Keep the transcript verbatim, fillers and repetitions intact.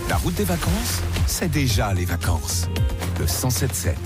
La route des vacances, c'est déjà les vacances. Le cent sept sept.